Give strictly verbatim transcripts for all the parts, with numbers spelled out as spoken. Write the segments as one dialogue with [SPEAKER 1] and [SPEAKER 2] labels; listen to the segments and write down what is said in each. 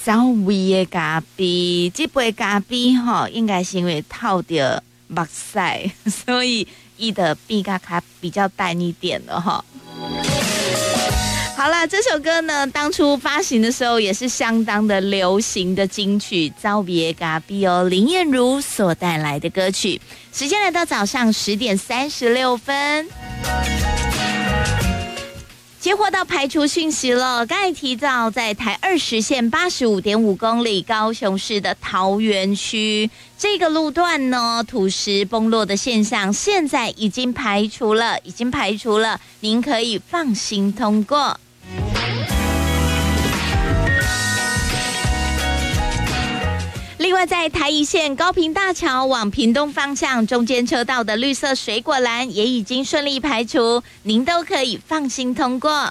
[SPEAKER 1] 走味的咖啡，这杯咖啡吼，应该是因为套着目屎，所以伊的比较卡比较淡一点的哈。好啦，这首歌呢，当初发行的时候也是相当的流行的金曲，走味的咖啡哦，林燕如所带来的歌曲。时间来到早上十点三十六分。接获到排除讯息了，刚才提到在台二十线八十五点五公里，高雄市的桃园区这个路段呢，土石崩落的现象现在已经排除了，已经排除了，您可以放心通过。另外，在台一线高屏大桥往屏东方向中间车道的绿色水果栏也已经顺利排除，您都可以放心通过。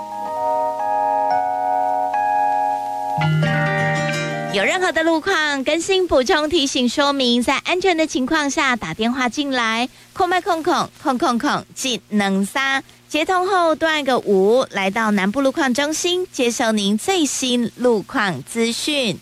[SPEAKER 1] 有任何的路况更新、补充、提醒、说明，在安全的情况下打电话进来，空麦空空空空空技能三接通后多按个五，来到南部路况中心接受您最新路况资讯。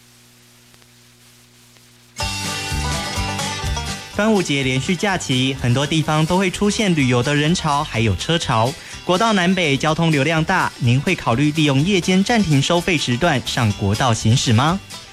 [SPEAKER 2] 端午节连续假期，很多地方都会出现旅游的人潮，还有车潮。国道南北交通流量大，您会考虑利用夜间暂停收费时段上国道行驶吗？